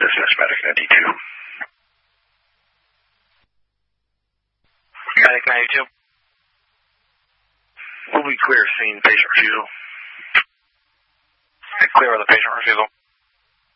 Dispatch Medic 92. Medic 92. Will be clear seeing patient refusal. Clear of the patient refusal.